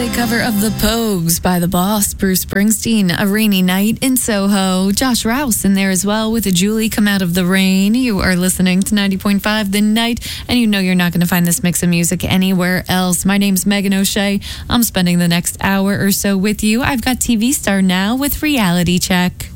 Cover of The Pogues by the Boss, Bruce Springsteen, A Rainy Night in Soho. Josh Rouse in there as well with a Julie, Come Out of the Rain. You are listening to 90.5 The Night, and you know you're not going to find this mix of music anywhere else. My name's Megan O'Shea. I'm spending the next hour or so with you. I've got TV star now with Reality Check.